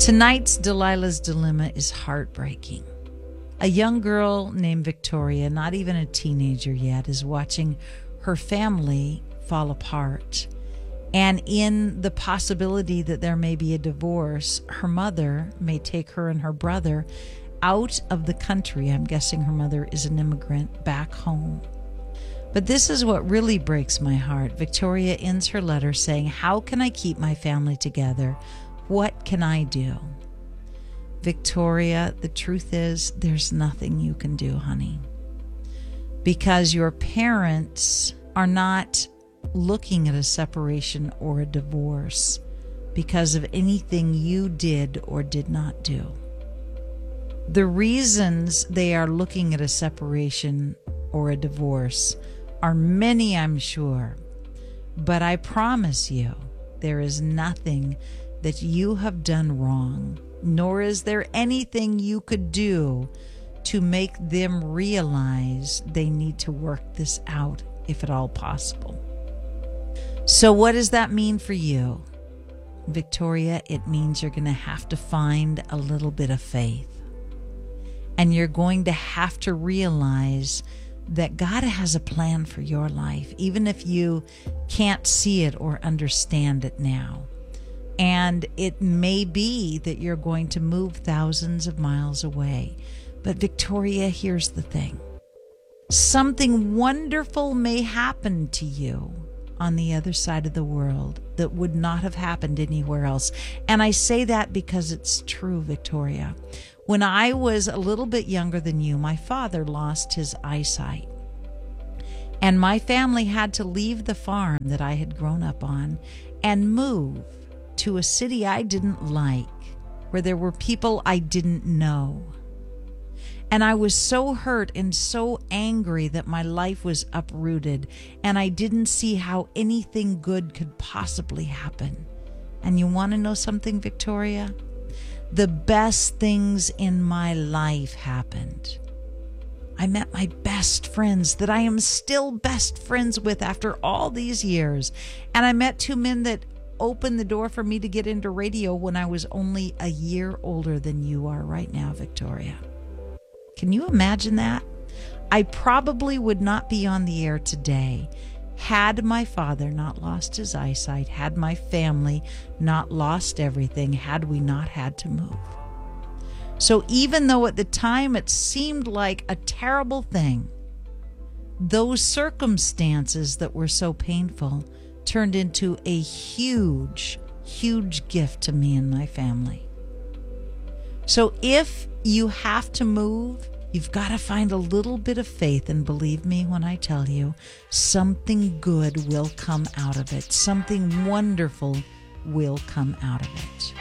Tonight's Delilah's Dilemma is heartbreaking. A young girl named Victoria, not even a teenager yet, is watching her family fall apart. And in the possibility that there may be a divorce, her mother may take her and her brother out of the country. I'm guessing her mother is an immigrant, back home. But this is what really breaks my heart. Victoria ends her letter saying, "How can I keep my family together? What can I do?" Victoria, the truth is, there's nothing you can do, honey. Because your parents are not looking at a separation or a divorce because of anything you did or did not do. The reasons they are looking at a separation or a divorce are many, I'm sure, but I promise you there is nothing that you have done wrong, nor is there anything you could do to make them realize they need to work this out, if at all possible. So what does that mean for you? Victoria, it means you're going to have to find a little bit of faith. And you're going to have to realize that God has a plan for your life, even if you can't see it or understand it now. And it may be that you're going to move thousands of miles away. But Victoria, here's the thing. Something wonderful may happen to you on the other side of the world that would not have happened anywhere else. And I say that because it's true, Victoria. When I was a little bit younger than you, my father lost his eyesight. And my family had to leave the farm that I had grown up on and move to a city I didn't like, where there were people I didn't know. And I was so hurt and so angry that my life was uprooted, and I didn't see how anything good could possibly happen. And you want to know something, Victoria? The best things in my life happened. I met my best friends that I am still best friends with after all these years. And I met two men that opened the door for me to get into radio when I was only a year older than you are right now, Victoria. Can you imagine that? I probably would not be on the air today had my father not lost his eyesight, had my family not lost everything, had we not had to move. So even though at the time it seemed like a terrible thing, those circumstances that were so painful turned into a huge, huge gift to me and my family. So if you have to move, you've got to find a little bit of faith, and believe me when I tell you, something good will come out of it. Something wonderful will come out of it.